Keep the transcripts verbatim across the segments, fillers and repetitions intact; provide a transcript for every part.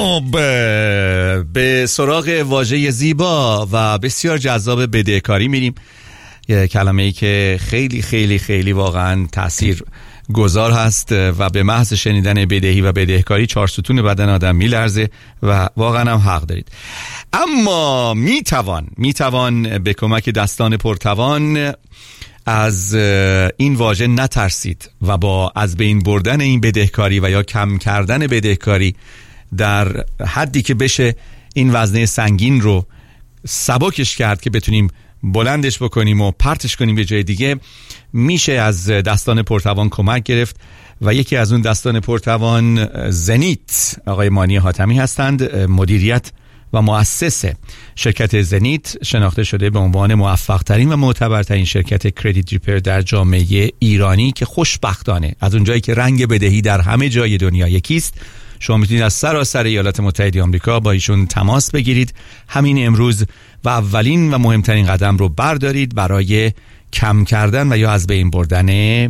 خب به سراغ واژه زیبا و بسیار جذاب بدهکاری میریم. یه کلمه ای که خیلی خیلی خیلی واقعا تأثیر گذار هست و به محض شنیدن بدهی و بدهکاری چهار ستون بدن آدم میلرزه و واقعا هم حق دارید. اما میتوان میتوان به کمک دستان پرتوان از این واژه نترسید و با از بین بردن این بدهکاری و یا کم کردن بدهکاری در حدی که بشه این وزنه سنگین رو سبکش کرد که بتونیم بلندش بکنیم و پرتش کنیم به جای دیگه، میشه از دستان پرتوان کمک گرفت و یکی از اون دستان پرتوان زنیت آقای مانی حاتمی هستند، مدیریت و مؤسس شرکت زنیت، شناخته شده به عنوان موفق ترین و معتبرترین شرکت کردیت ریپر در جامعه ایرانی که خوشبختانه از اونجایی که رنگ بدهی در همه جای دنیا یکیست، شما میتونید از سراسر ایالات متحده آمریکا با ایشون تماس بگیرید همین امروز و اولین و مهمترین قدم رو بردارید برای کم کردن و یا از بین بردن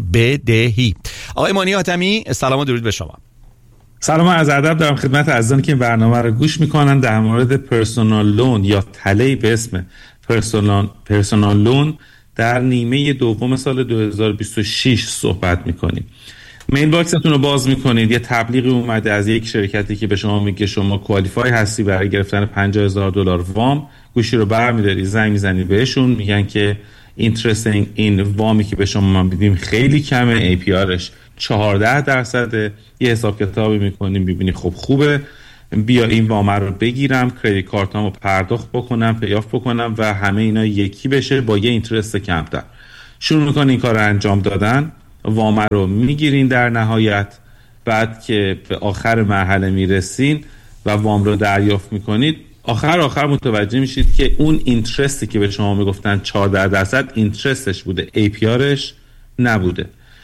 بدهی. آقای مانی حاتمی، سلام و درود به شما. سلام و از ادب دارم خدمت عزیزانی که این برنامه رو گوش میکنن. در مورد پرسونال لون یا تله به اسم پرسونال پرسونال لون در نیمه دوم سال دو هزار و بیست و شش صحبت میکنیم. میل باکستون رو باز میکنید، یه تبلیغی اومده از یک شرکتی که به شما میگه شما کوالیفای هستی برای گرفتن پنجاه هزار دلار وام. گوشی رو برمیداری، زنگ میزنی بهشون، میگن که اینترست این وامی که به شما میدیم خیلی کمه، ای پی آرش چهارده درصده. یه حساب کتابی میکنیم، ببینی خب خوبه، بیا این وام رو بگیرم، کریدیت کارتامو پرداخت بکنم، پیاف بکنم و همه اینا یکی بشه با یه اینترست کمتر. شروع میکنین این کار رو انجام دادن، وام رو میگیرین. در نهایت بعد که به آخر مرحله میرسین و وام رو دریافت میکنید، آخر آخر متوجه میشید که اون اینترستی که به شما میگفتن چهارده درصد اینترستش بوده، ای پی آرش نبوده.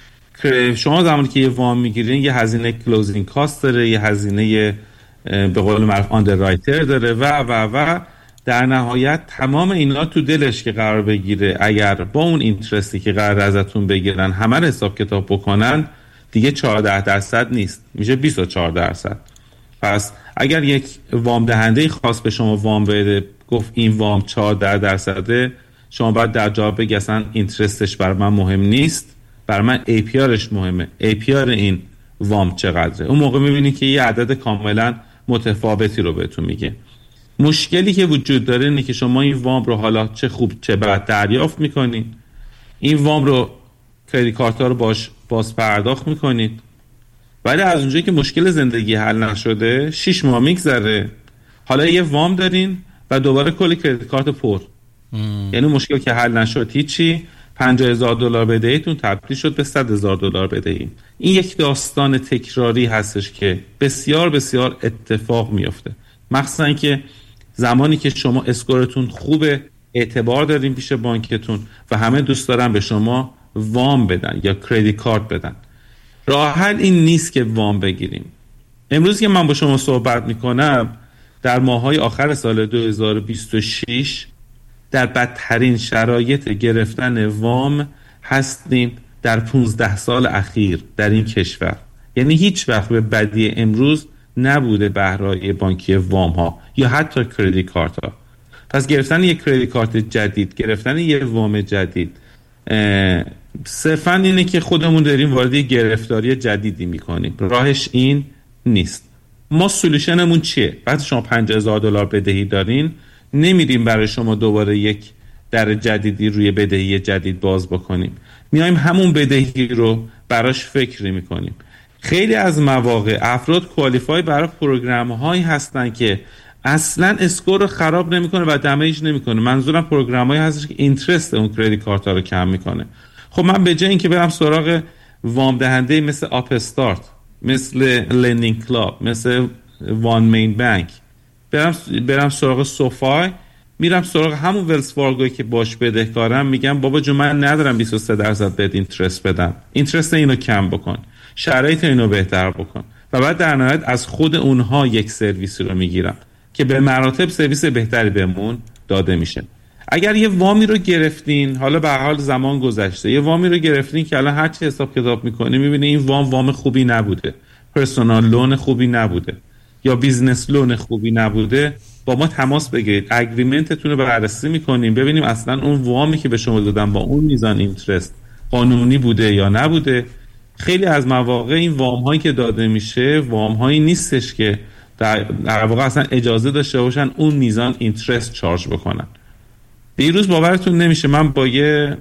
شما زمانی که یه وام میگیرین یه هزینه کلوزینگ کاست داره، یه هزینه به قول معروف آندررایتر داره و و و در نهایت تمام اینا تو دلش که قرار بگیره اگر با اون اینترستی که قرار ازتون بگیرن همه رو حساب کتاب بکنن، دیگه چهارده درصد نیست، میشه بیست و چهار درصد. پس اگر یک وام دهنده خاص به شما وام بده، گفت این وام چهارده درصده، شما باید در جواب بگی اصلا اینترستش بر من مهم نیست، بر من ای پی آرش مهمه، ای پی آر این وام چقدره. اون موقع میبینی که یه عدد کاملا متفاوتی رو بهتون میگه. مشکلی که وجود داره اینه که شما این وام رو حالا چه خوب چه بد دریافت میکنین، این وام رو کریدیت کارت ها رو باش باز پرداخت میکنید، ولی از اونجایی که مشکل زندگی حل نشده شش ماه میگذره، حالا یه وام دارین و دوباره کل کریدیت کارت پر. یعنی مشکل که حل نشد هیچی، پنجاه هزار دلار بدهیتون تبدیل شد به صد هزار دلار بدهی. این یک داستان تکراری هستش که بسیار بسیار اتفاق میفته، مخصوصا که زمانی که شما اسکورتون خوبه، اعتبار دارین پیش بانکتون و همه دوست دارن به شما وام بدن یا کریدیت کارت بدن. راه حل این نیست که وام بگیریم. امروز که من با شما صحبت میکنم در ماهای آخر سال دو هزار و بیست و شش در بدترین شرایط گرفتن وام هستیم در پانزده سال اخیر در این کشور. یعنی هیچ وقت به بدی امروز نبوده بهرهای بانکی وام ها یا حتی کریدیت کارت ها. پس گرفتن یک کریدیت کارت جدید، گرفتن یک وام جدید، صرفاً اینه که خودمون داریم وارد گرفتاری جدیدی میکنیم. راهش این نیست. ما سولوشنمون چیه؟ وقتی شما پنجاه هزار دلار بدهی دارین، نمیریم برای شما دوباره یک در جدیدی روی بدهی جدید باز بکنیم، میایم همون بدهی رو براش فکر میکنیم. خیلی از مواقع افراد کوالیفای برای پروگرام هایی هستن که اصلا اسکور رو خراب نمیکنه و دمیج نمیکنه. منظورم پروگرام هایی هستش که اینترست اون کریدیت کارت ها رو کم میکنه. خب من به جای اینکه برم سراغ وام دهنده مثل آپ استارت، مثل لندینگ کلاب، مثل وان مین بانک، برم برم سراغ سوفای، میرم سراغ همون ولز فارگوی که باش بدهکارم، میگم بابا جو من ندارم بیست و سه درصد بهت اینترست بدم، اینترست اینو کم بکن، شرایط اینو بهتر بکن و بعد در نهایت از خود اونها یک سرویس رو میگیرم که به مراتب سرویس بهتری بهمون داده میشه. اگر یه وامی رو گرفتین، حالا به هر حال زمان گذشته، یه وامی رو گرفتین که الان هر چی حساب کتاب میکنی میبینی این وام وام خوبی نبوده، پرسونال لون خوبی نبوده، یا بیزنس لون خوبی نبوده، با ما تماس بگیرید، اگریمنتتون رو بررسی میکنیم، ببینیم اصلا اون وامی که به شما دادن با اون میزان اینترست قانونی بوده یا نبوده. خیلی از مواقع این وام هایی که داده میشه وام هایی نیستش که در, در واقع اصلا اجازه داشته باشن اون میزان اینترست چارج بکنن. دیروز باورتون نمیشه من با یه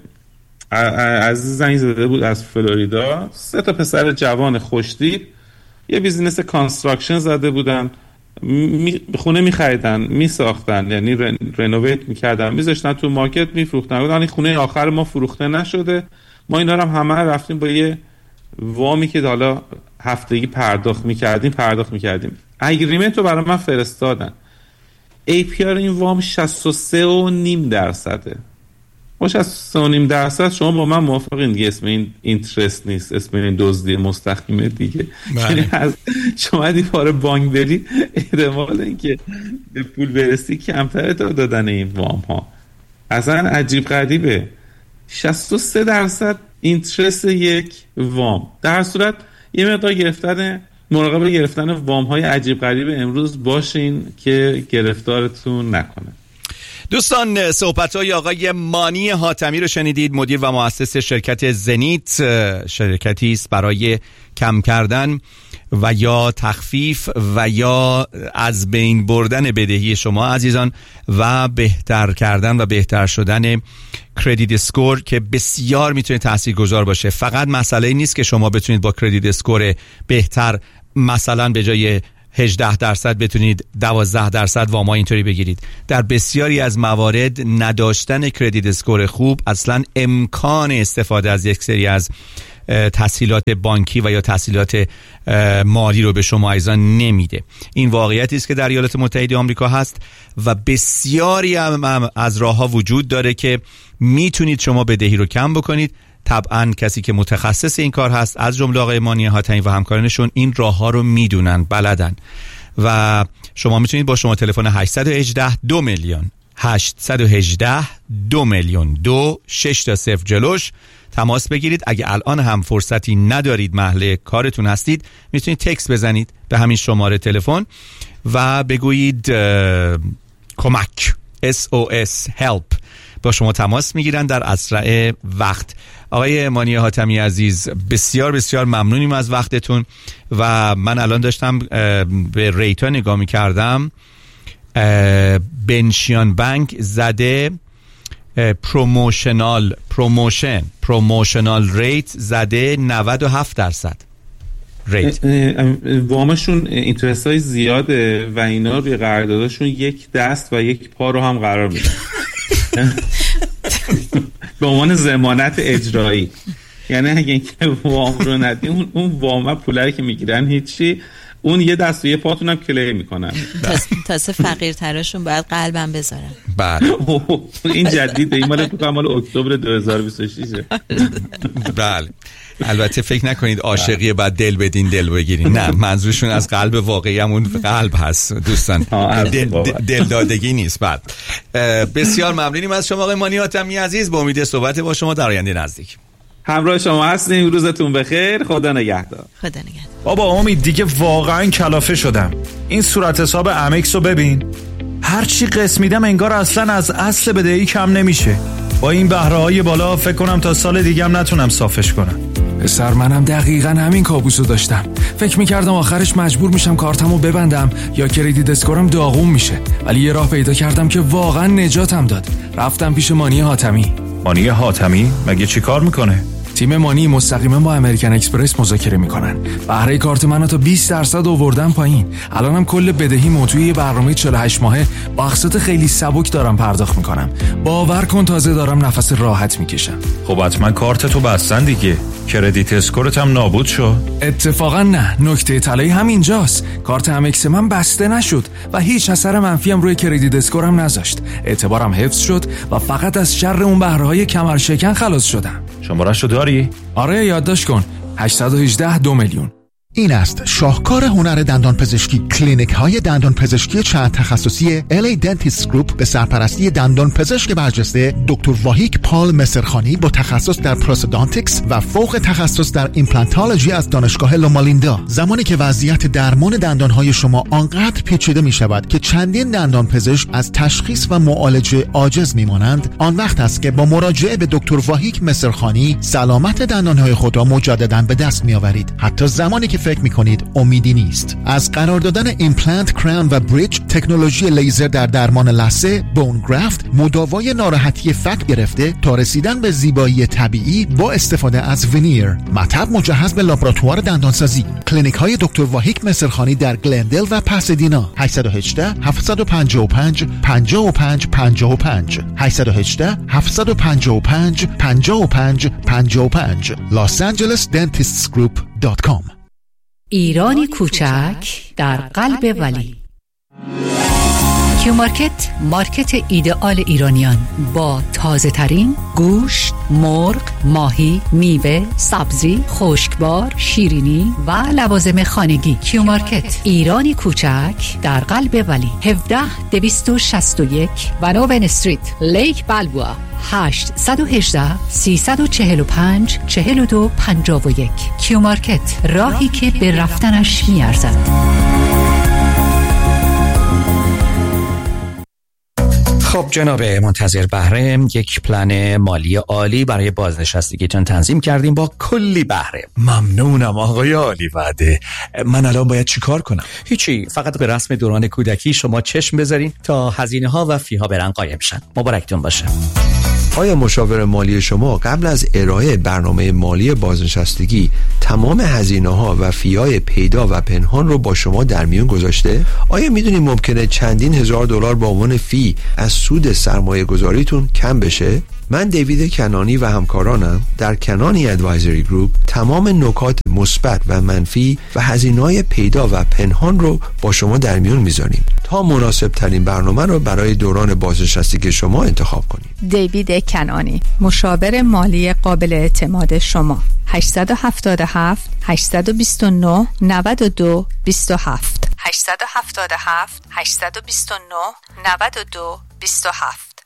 عزیز زنگ زده بود از فلوریدا، سه تا پسر جوان خوشتیپ یه بیزینس کانستراکشن زده بودن، می خونه می‌خریدن، می‌ساختن، یعنی رنوویت می‌کردن، می‌ذاشتن تو مارکت می‌فروختن. گفتن این خونه آخر ما فروخته نشده، ما اینا رو همه رفتیم با یه وامی که حالا هفتگی پرداخت می‌کردیم پرداخت می‌کردیم. اگریمنت رو برای من فرستادن. ای پی آر این وام شصت و سه و نیم درصده. ما شصت و سه و نیم درصد شما با من موافقین دیگه اسم این اینترست نیست، اسم این دزدی مستقیمه دیگه. یعنی از شما دیوار بانک بری احتمال اینکه به پول برسی کمتره تا دادن این وام ها. اصلا عجیب غریبه. شصت و سه درصد اینترست یک وام، در صورت یه مقدار گرفتن مراقب گرفتن وام های عجیب غریب امروز باشین که گرفتارتون نکنه. دوستان صحبت‌های آقای مانی حاتمی رو شنیدید، مدیر و مؤسس شرکت زنیت، شرکتی است برای کم کردن و یا تخفیف و یا از بین بردن بدهی شما عزیزان و بهتر کردن و بهتر شدن کردیت اسکور که بسیار میتونه تاثیرگذار باشه. فقط مسئله نیست که شما بتونید با کردیت اسکور بهتر مثلا به جای هجده درصد بتونید دوازده درصد وام اینطوری بگیرید. در بسیاری از موارد نداشتن کردیت اسکور خوب اصلا امکان استفاده از یک سری از تسهیلات بانکی و یا تسهیلات مالی رو به شما عزیزان نمیده. این واقعیتی است که در ایالات متحده آمریکا هست و بسیاری هم از راه‌ها وجود داره که میتونید شما بدهی رو کم بکنید. طبعا کسی که متخصص این کار هست از جمله آقای مانی حاتمی و همکارانشون این راه ها رو میدونن، بلدن و شما میتونید با شما تلفن هشت یک هشت دو میلیون هشت یک هشت دو میلیون دو شش تا صفر جلوش تماس بگیرید. اگه الان هم فرصتی ندارید، محل کارتون هستید، میتونید تکست بزنید به همین شماره تلفن و بگویید کمک اس او اس help، با شما تماس میگیرن در اسرع وقت. آقای مانی حاتمی عزیز بسیار بسیار ممنونیم از وقتتون و من الان داشتم به ریتا نگاه میکردم. بنشیان بانک زده پروموشنال پروموشن پروموشنال ریت زده نود و هفت درصد ریت. وامشون اینترست های زیاده و اینا روی قراردادشون یک دست و یک پا رو هم قرار میدن به عنوان ضمانت اجرایی. یعنی اگه اینکه وام رو ندی اون اون وام پولی که میگیرن هیچی، اون یه دست و یه پاتون هم کلی میکنن. تاسه فقیرترشون باید قلبم بذارن. بله این جدیده، این مال تو مال اکتبر دو هزار و بیست و شش. بله البته فکر نکنید عاشقی بعد دل بدین دل بگیرین، نه منظورشون از قلب واقعی همون قلب هست دوستان، دل, دل دادگی نیست. بعد بسیار ممنونیم از شما آقای مانی حاتمی عزیز، با امید صحبت با شما در آینده نزدیک. همراه شما هستیم، روزتون بخیر، خدا نگهدار. خدا نگهدار. بابا امید دیگه واقعا کلافه شدم. این صورت حساب امکس رو ببین، هر چی قسط میدم انگار اصلا از اصل بدهی کم نمیشه. با این بهره های بالا فکر کنم تا سال دیگه هم نتونم صافش کنم. پسر منم دقیقاً همین کابوسو داشتم. فکر میکردم آخرش مجبور میشم کارتمو ببندم یا کریدیت اسکورم داغون میشه، ولی یه راه پیدا کردم که واقعا نجاتم داد. رفتم پیش مانی حاتمی. مانی حاتمی مگه چی کار میکنه؟ تیم مانی مستقیما با امریکن اکسپرس مذاکره میکنن. بهره کارت منو تا بیست درصد آوردن پایین. الانم کل بدهی موضوعی برنامه چهل و هشت ماهه با اقساط خیلی سبک دارم پرداخت میکنم. باور کن تازه دارم نفس راحت میکشم. خب حتما کارتتو بستن دیگه، کردیت اسکورت هم نابود شد. اتفاقا نه، نکته طلایی همینجاست. کارت امکس من بسته نشد و هیچ اثر منفی هم روی کردیت اسکورم نذاشت. اعتبارم حفظ شد و فقط از شر اون بهره‌های کمر شکن خلاص شدم. شماره‌شو داری؟ آره یادداشت کن. هشت یک هشت دو میلیون. این است شاهکار هنر دندان پزشکی. کلینیک های دندان پزشکی چند تخصصی ال ای Dentist Group به سرپرستی دندان پزشک برجسته دکتر واهیک پال مصرخانی با تخصص در پروستودانتیکس و فوق تخصص در ایمپلانتولوژی از دانشگاه لومالیندا. زمانی که وضعیت درمان دندان های شما آنقدر پیچیده می شود که چندین دندان پزشک از تشخیص و معالجه عاجز می مانند، آن وقت است که با مراجعه به دکتر واهیک مصرخانی سلامت دندان های خود را مجددا به دست می آورید، حتی زمانی که فکر می کنید امیدی نیست. از قرار دادن ایمپلنت، کراون و بریج، تکنولوژی لیزر در درمان لثه، بون گرافت، مداوای ناراحتی فک گرفته تا رسیدن به زیبایی طبیعی با استفاده از ونیر، مطب مجهز به لابراتوار دندانسازی. کلینیک های دکتر واهیک مصرخانی در گلندل و پاسادینا. هشت یک هشت هفت پنج پنج پنج پنج پنج پنج هشت یک هشت هفت پنج پنج پنج پنج پنج پنج Los Angeles Dentists Group دات کام. ایرانی کوچک در قلب ولی. کیو مارکت، مارکت ایدئال ایرانیان با تازه ترین گوشت، مرغ، ماهی، میوه، سبزی، خشکبار، شیرینی و لوازم خانگی. کیو مارکت، ایرانی کوچک در قلب ولی. هفده دویست و شصت و یک ونوون استریت، لیک بالبوا. هشت یک هشت سه چهار پنج چهار دو پنج یک. کیو مارکت، راهی که به رفتنش میارزد. خب جناب منتظر بهره، یک پلن مالی عالی برای بازنشستگیتون تنظیم کردیم با کلی بهره. ممنونم آقای عالی وعده. من الان باید چی کار کنم؟ هیچی، فقط به رسم دوران کودکی شما چشم بذارین تا هزینه ها و فی ها برن قایم شن. مبارکتون باشه. آیا مشاور مالی شما قبل از ارائه برنامه مالی بازنشستگی تمام هزینه‌ها و فی‌های پیدا و پنهان رو با شما در میون گذاشته؟ آیا میدونید ممکنه چندین هزار دلار به عنوان فی از سود سرمایه گذاریتون کم بشه؟ من دیوید کنانی و همکارانم در کنانی ادوایزری گروپ تمام نکات مثبت و منفی و هزینه‌های پیدا و پنهان رو با شما در میون میذاریم تا مناسب ترین برنامه رو برای دوران بازنشستگی شما انتخاب کنیم. دیوید کنانی، مشاور مالی قابل اعتماد شما. هشت هفت هفت هشت دو نه نه دو دو هفت هشت هفت هفت هشت دو نه نه دو دو هفت.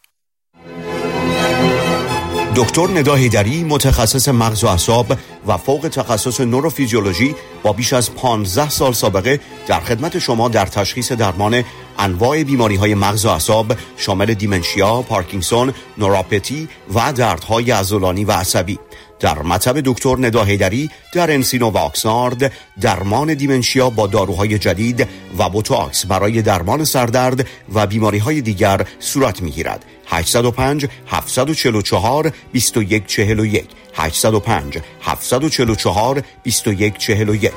دکتر ندا حیدری، متخصص مغز و اعصاب و فوق تخصص نوروفیزیولوژی با بیش از پانزده سال سابقه در خدمت شما در تشخیص درمان انواع بیماری‌های مغز و اعصاب شامل دیمنشیا، پارکینسون، نوروپاتی و دردهای عضلانی و عصبی. در مطب دکتر ندا حیدری در انسینو و آکسنارد درمان دیمنشیا با داروهای جدید و بوتوکس برای درمان سردرد و بیماری‌های دیگر صورت می‌گیرد. هشت صفر پنج هفت چهار چهار دو یک چهار یک هشت صفر پنج هفت چهار چهار دو یک چهار یک.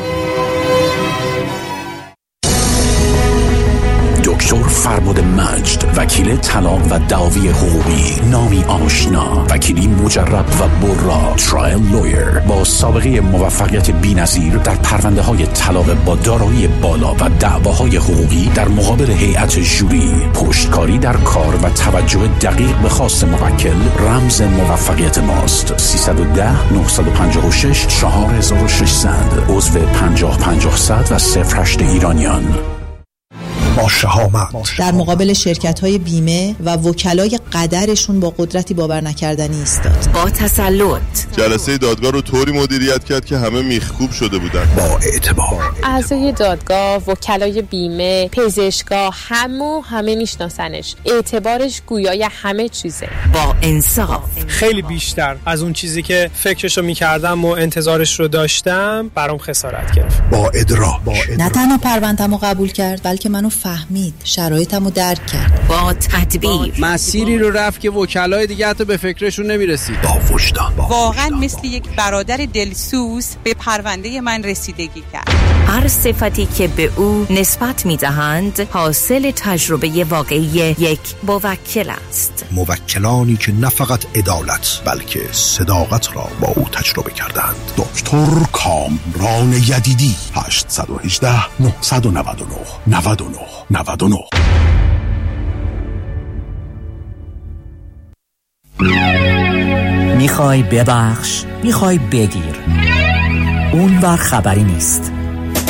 دکتر فرمود مجد، وکیل طلاق و دعاوی حقوقی، نامی آشنا، وکیلی مجرب و برا، ترایل لویر با سابقه موفقیت بی‌نظیر در پرونده های طلاق با دارایی بالا و دعواهای حقوقی در مقابل هیئت ژوری، پشتکاری در کار و توجه دقیق به خواست موکل رمز موفقیت ماست. سیصد و ده نهصد و پنجاه و شش چهار هزار و ششصد عضو پنجاه پنجاه صد و صفر هشت ایرانیان. با شهامت در مقابل شرکت‌های بیمه و وکلای قدرشون با قدرتی باور نکردنی ایستاد. با تسلط جلسه دادگاه رو طوری مدیریت کرد که همه میخکوب شده بودن. با اعتبار اعضای دادگاه، وکلای بیمه، پزشکا، همو همه میشناسنش. اعتبارش گویای همه چیزه. با انصاف خیلی بیشتر از اون چیزی که فکرشو میکردم و انتظارش رو داشتم برام خسارت گرفت. با ادراک نه تنها پرونده‌مو قبول کرد بلکه منو فهمید، شرایطمو درک کرد. با تدبیر مسیری رو رفت که وکلای دیگه حتی به فکرشون نمیرسید. با وجدان واقعا مثل یک برادر دلسوز به پرونده من رسیدگی کرد. هر صفتی که به او نسبت میدهند حاصل تجربه واقعی یک موکل است. موکلانی که نه فقط عدالت بلکه صداقت را با او تجربه کردند. دکتر کامران یدیدی. هشت یک هشت نه نه نه نه نود و نه نود و نه. میخوای ببخش، میخوای بگیر. اونور خبری نیست.